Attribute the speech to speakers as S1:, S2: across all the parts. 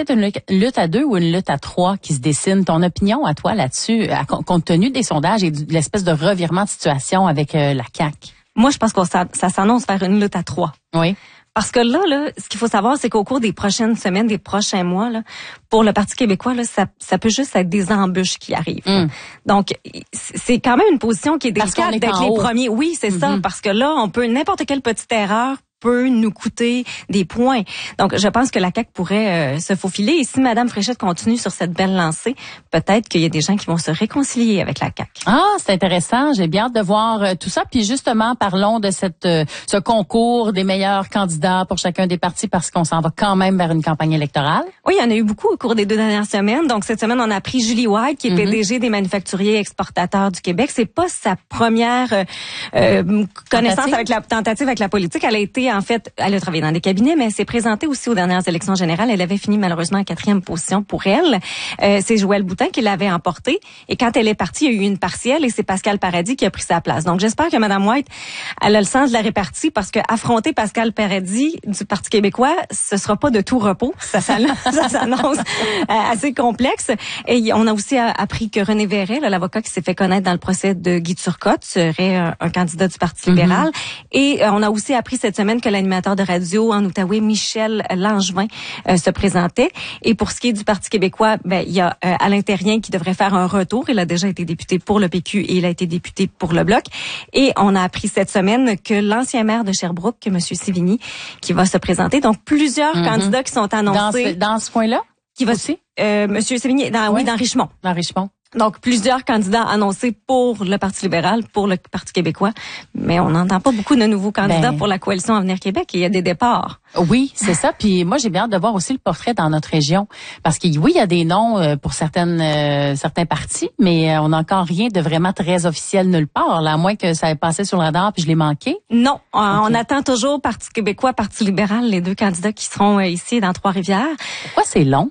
S1: c'est une lutte à 2 ou une lutte à 3 qui se dessine? Ton opinion à toi là-dessus, compte tenu des sondages et de l'espèce de revirement de situation avec la CAQ?
S2: Moi, je pense que ça s'annonce vers une lutte à 3.
S1: Oui.
S2: Parce que là, ce qu'il faut savoir, c'est qu'au cours des prochaines semaines, des prochains mois, là, pour le Parti québécois, là, ça peut juste être des embûches qui arrivent. Donc, c'est quand même une position qui est délicate d'être les premiers. Oui, c'est ça. Parce que là, n'importe quelle petite erreur peut nous coûter des points. Donc, je pense que la CAQ pourrait se faufiler. Et si Mme Fréchette continue sur cette belle lancée, peut-être qu'il y a des gens qui vont se réconcilier avec la CAQ.
S1: Ah, c'est intéressant. J'ai bien hâte de voir tout ça. Puis justement, parlons de ce concours des meilleurs candidats pour chacun des partis parce qu'on s'en va quand même vers une campagne électorale.
S2: Oui, il y en a eu beaucoup au cours des 2 dernières semaines. Donc, cette semaine, on a pris Julie White, qui est PDG des manufacturiers exportateurs du Québec. C'est pas sa première connaissance avec la tentative avec la politique. Elle a travaillé dans des cabinets, mais elle s'est présentée aussi aux dernières élections générales. Elle avait fini malheureusement en 4e position pour elle. C'est Joëlle Boutin qui l'avait emportée. Et quand elle est partie, il y a eu une partielle et c'est Pascal Paradis qui a pris sa place. Donc, j'espère que Mme White, elle a le sens de la répartie parce que affronter Pascal Paradis du Parti québécois, ce sera pas de tout repos. Ça s'annonce assez complexe. Et on a aussi appris que René Verret, l'avocat qui s'est fait connaître dans le procès de Guy Turcotte, serait un candidat du Parti libéral. Et on a aussi appris cette semaine que l'animateur de radio en Outaouais, Michel Langevin, se présentait. Et pour ce qui est du Parti québécois, il y a Alain Terrien qui devrait faire un retour. Il a déjà été député pour le PQ et il a été député pour le Bloc. Et on a appris cette semaine que l'ancien maire de Sherbrooke, M. Sévigny, qui va se présenter. Donc, plusieurs candidats qui sont annoncés.
S1: Dans ce coin-là?
S2: Qui va aussi? M. Sévigny, dans Richemont.
S1: Dans Richemont.
S2: Donc, plusieurs candidats annoncés pour le Parti libéral, pour le Parti québécois. Mais on n'entend pas beaucoup de nouveaux candidats pour la coalition Avenir Québec. Il y a des départs.
S1: Oui, c'est ça. Puis moi, j'ai bien hâte de voir aussi le portrait dans notre région. Parce que oui, il y a des noms pour certains partis, mais on n'a encore rien de vraiment très officiel nulle part, là, à moins que ça ait passé sur le radar puis je l'ai manqué.
S2: Non, on attend toujours Parti québécois, Parti libéral, les 2 candidats qui seront ici dans Trois-Rivières.
S1: Pourquoi c'est long?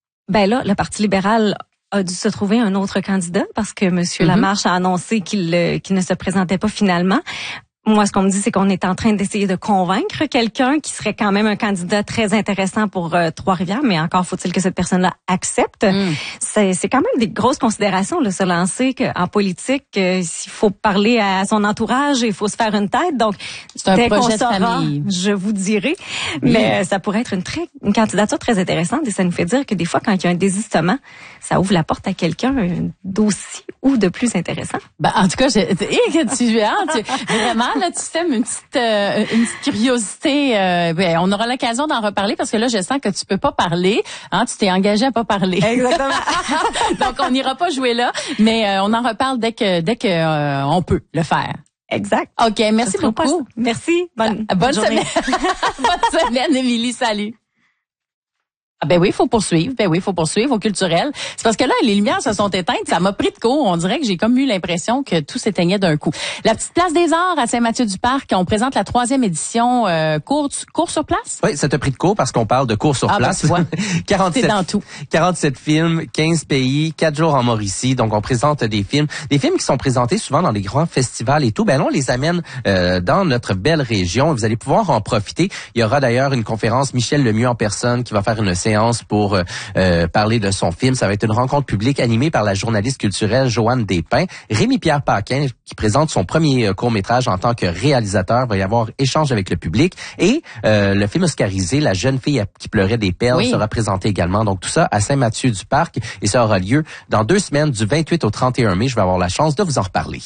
S2: Là, le Parti libéral a dû se trouver un autre candidat parce que M. Lamarche a annoncé qu'il ne se présentait pas finalement. Moi, ce qu'on me dit, c'est qu'on est en train d'essayer de convaincre quelqu'un qui serait quand même un candidat très intéressant pour Trois-Rivières, mais encore faut-il que cette personne-là accepte. C'est quand même des grosses considérations de se lancer en politique. S'il faut parler à son entourage, il faut se faire une tête. Donc,
S1: c'est un projet de famille.
S2: Je vous dirai. Mais ça pourrait être une candidature très intéressante et ça nous fait dire que des fois, quand il y a un désistement, ça ouvre la porte à quelqu'un d'aussi ou de plus intéressant.
S1: En tout cas, vraiment, là, tu sèmes une petite curiosité. On aura l'occasion d'en reparler parce que là, je sens que tu peux pas parler. Hein, tu t'es engagé à pas parler.
S2: Exactement.
S1: Donc, on n'ira pas jouer là, mais on en reparle dès que on peut le faire.
S2: Exact.
S1: OK, merci beaucoup.
S2: Merci. Bonne
S1: semaine. Bonne semaine, Émilie. Salut. Oui, il faut poursuivre. Au culturel. C'est parce que là, les lumières se sont éteintes. Ça m'a pris de court. On dirait que j'ai comme eu l'impression que tout s'éteignait d'un coup. La petite place des arts à Saint-Mathieu-du-Parc, on présente la 3e édition cours sur place.
S3: Oui, ça t'a pris de court parce qu'on parle de cours sur place.
S1: Ben, 47, c'est dans tout.
S3: 47 films, 15 pays, 4 jours en Mauricie. Donc, on présente des films qui sont présentés souvent dans les grands festivals et tout. Là, on les amène dans notre belle région. Vous allez pouvoir en profiter. Il y aura d'ailleurs une conférence Michel Lemieux en personne qui va faire une séance pour parler de son film. Ça va être une rencontre publique animée par la journaliste culturelle Joanne Despins. Rémi-Pierre Paquin, qui présente son premier court-métrage en tant que réalisateur, va y avoir échange avec le public. Et le film oscarisé, La jeune fille qui pleurait des perles, sera présenté également. Donc tout ça à Saint-Mathieu-du-Parc. Et ça aura lieu dans 2 semaines, du 28 au 31 mai. Je vais avoir la chance de vous en reparler.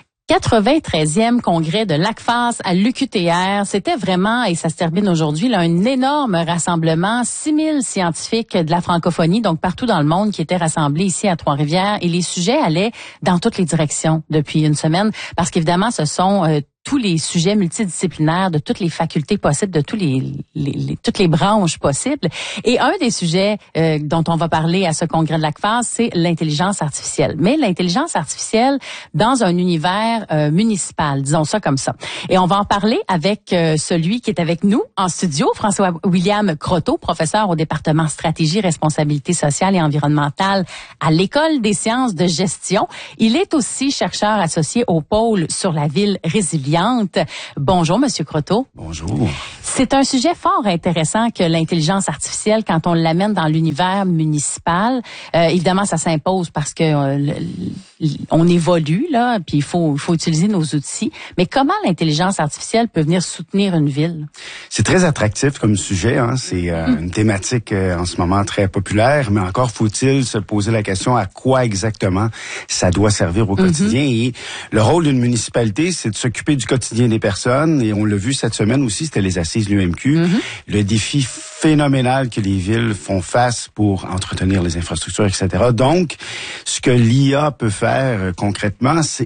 S1: 93e congrès de l'ACFAS à l'UQTR. C'était vraiment, et ça se termine aujourd'hui, là, un énorme rassemblement. 6000 scientifiques de la francophonie, donc partout dans le monde, qui étaient rassemblés ici à Trois-Rivières. Et les sujets allaient dans toutes les directions depuis une semaine, parce qu'évidemment, ce sont tous les sujets multidisciplinaires de toutes les facultés possibles, de toutes les branches possibles. Et un des sujets dont on va parler à ce congrès de l'ACFAS, c'est l'intelligence artificielle. Mais l'intelligence artificielle dans un univers municipal, disons ça comme ça. Et on va en parler avec celui qui est avec nous en studio, François-William Croteau, professeur au département stratégie, responsabilité sociale et environnementale à l'École des sciences de gestion. Il est aussi chercheur associé au pôle sur la ville résiliente. Bonjour, Monsieur Croteau.
S4: Bonjour.
S1: C'est un sujet fort intéressant que l'intelligence artificielle, quand on l'amène dans l'univers municipal, évidemment, ça s'impose parce que on évolue, là, puis il faut utiliser nos outils. Mais comment l'intelligence artificielle peut venir soutenir une ville?
S4: C'est très attractif comme sujet, hein. C'est une thématique en ce moment très populaire, mais encore faut-il se poser la question à quoi exactement ça doit servir au quotidien. Et le rôle d'une municipalité, c'est de s'occuper du quotidien des personnes. Et on l'a vu cette semaine aussi, c'était les assises de l'UMQ. Le défi phénoménal que les villes font face pour entretenir les infrastructures, etc. Donc, ce que l'IA peut faire concrètement, c'est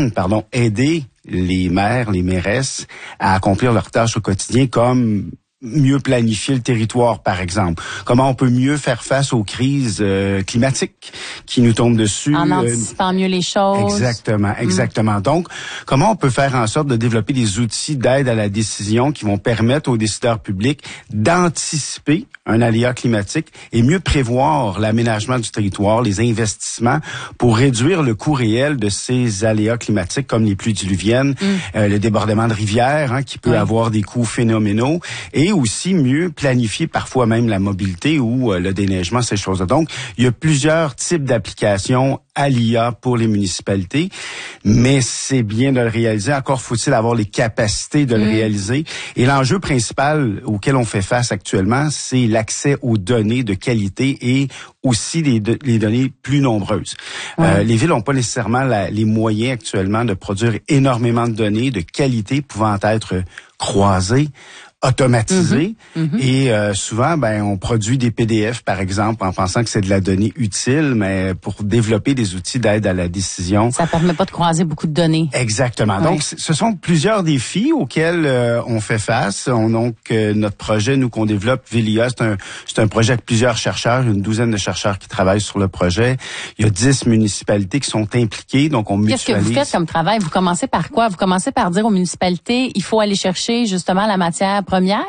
S4: aider les maires, les mairesses à accomplir leurs tâches au quotidien, comme mieux planifier le territoire, par exemple. Comment on peut mieux faire face aux crises climatiques qui nous tombent dessus.
S1: En anticipant mieux les choses.
S4: Exactement. Donc, comment on peut faire en sorte de développer des outils d'aide à la décision qui vont permettre aux décideurs publics d'anticiper un aléa climatique et mieux prévoir l'aménagement du territoire, les investissements pour réduire le coût réel de ces aléas climatiques comme les pluies diluviennes, le débordement de rivières, hein, qui peut avoir des coûts phénoménaux, et aussi mieux planifier parfois même la mobilité ou le déneigement, ces choses-là. Donc, il y a plusieurs types d'applications à l'IA pour les municipalités, mais c'est bien de le réaliser. Encore faut-il avoir les capacités de le réaliser. Et l'enjeu principal auquel on fait face actuellement, c'est l'accès aux données de qualité et aussi les données plus nombreuses. Les villes n'ont pas nécessairement les moyens actuellement de produire énormément de données de qualité pouvant être croisées, automatisé et souvent on produit des PDF par exemple en pensant que c'est de la donnée utile, mais pour développer des outils d'aide à la décision, ça
S1: permet pas de croiser beaucoup de données.
S4: Exactement. Donc ce sont plusieurs défis auxquels on fait face. Notre projet qu'on développe Villia, c'est un projet avec plusieurs chercheurs, une douzaine de chercheurs qui travaillent sur le projet. Il y a 10 municipalités qui sont impliquées, donc on mutualise.
S1: Qu'est-ce que vous faites comme travail? Vous commencez par quoi? Vous commencez par dire aux municipalités, il faut aller chercher justement la matière première?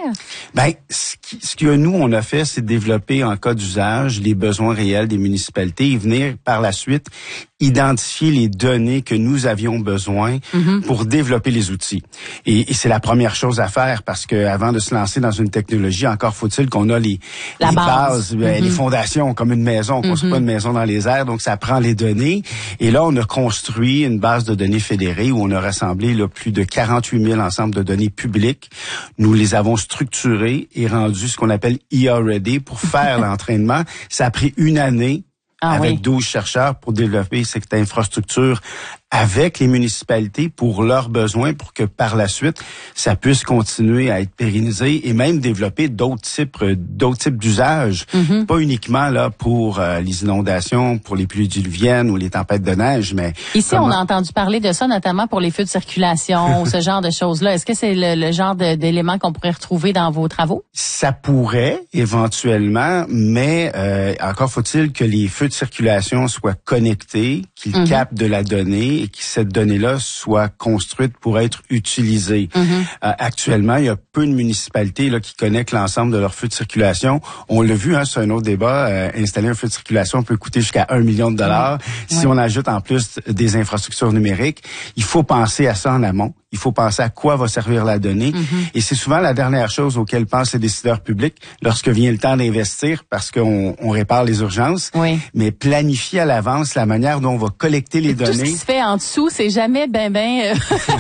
S4: Ce que nous, on a fait, c'est développer en cas d'usage les besoins réels des municipalités et venir par la suite identifier les données que nous avions besoin pour développer les outils. Et c'est la première chose à faire parce que avant de se lancer dans une technologie, encore faut-il qu'on a les bases, les fondations, comme une maison. On construit pas une maison dans les airs, donc ça prend les données. Et là, on a construit une base de données fédérée où on a rassemblé plus de 48 000 ensembles de données publiques. Nous les avons structurées et rendues ce qu'on appelle IA Ready pour faire l'entraînement. Ça a pris une année avec 12 chercheurs pour développer cette infrastructure avec les municipalités pour leurs besoins, pour que par la suite, ça puisse continuer à être pérennisé et même développer d'autres types d'usages. Pas uniquement là pour les inondations, pour les pluies diluviennes ou les tempêtes de neige, mais...
S1: Ici, on a entendu parler de ça, notamment pour les feux de circulation ou ce genre de choses-là. Est-ce que c'est le genre d'éléments qu'on pourrait retrouver dans vos travaux?
S4: Ça pourrait, éventuellement, mais encore faut-il que les feux de circulation soient connectés, qu'ils captent de la donnée et que cette donnée-là soit construite pour être utilisée. Actuellement, il y a peu de municipalités qui connectent l'ensemble de leurs feux de circulation. On l'a vu, c'est un autre débat. Installer un feu de circulation peut coûter jusqu'à $1 million. Si on ajoute en plus des infrastructures numériques, il faut penser à ça en amont. Il faut penser à quoi va servir la donnée. Et c'est souvent la dernière chose auquel pensent les décideurs publics lorsque vient le temps d'investir parce qu'on répare les urgences. Mais planifier à l'avance la manière dont on va collecter les données.
S1: Tout ce qui se fait en dessous, c'est jamais gagnant.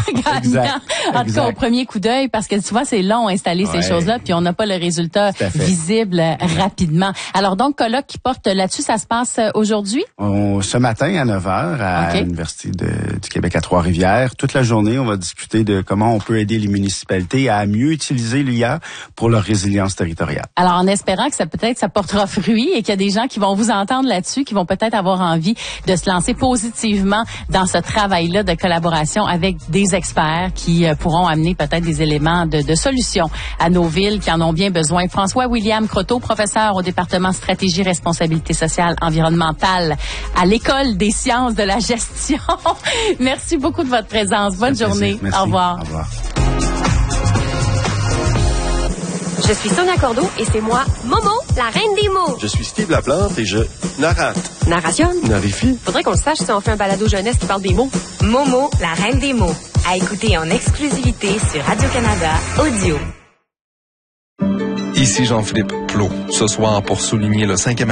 S1: En tout cas, au premier coup d'œil, parce que souvent, c'est long installer ces choses-là, puis on n'a pas le résultat visible rapidement. Alors donc, colloque qui porte là-dessus, ça se passe aujourd'hui?
S4: Ce matin à 9h à l'Université du Québec à Trois-Rivières. Toute la journée, on va discuter de comment on peut aider les municipalités à mieux utiliser l'IA pour leur résilience territoriale.
S1: Alors, en espérant que ça portera fruit et qu'il y a des gens qui vont vous entendre là-dessus, qui vont peut-être avoir envie de se lancer positivement dans ce travail-là de collaboration avec des experts qui pourront amener peut-être des éléments de solutions à nos villes qui en ont bien besoin. François-William Croteau, professeur au département stratégie, responsabilité sociale, environnementale à l'École des sciences de la gestion. Merci beaucoup de votre présence. Bonne journée.
S4: Merci.
S1: Au revoir.
S4: Au revoir.
S5: Je suis Sonia Cordeau et c'est moi, Momo, la reine des mots.
S6: Je suis Steve Laplante et je narrate.
S5: Narration?
S6: Narifie.
S5: Faudrait qu'on le sache si on fait un balado jeunesse qui parle des mots.
S7: Momo, la reine des mots. À écouter en exclusivité sur Radio-Canada Audio. Ici Jean-Philippe Plot, ce soir pour souligner le 5e